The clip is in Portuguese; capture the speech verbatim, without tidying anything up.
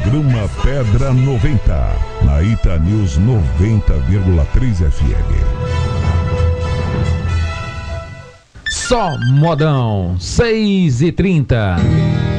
Programa Pedra noventa, na Ita News noventa vírgula três F M. Só modão, seis e trinta.